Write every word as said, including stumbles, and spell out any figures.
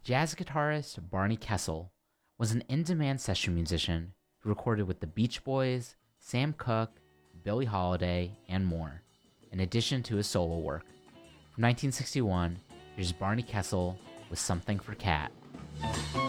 Jazz guitarist Barney Kessel was an in-demand session musician who recorded with the Beach Boys, Sam Cooke, Billie Holiday, and more, in addition to his solo work. From nineteen sixty-one, here's Barney Kessel with Something for Cat.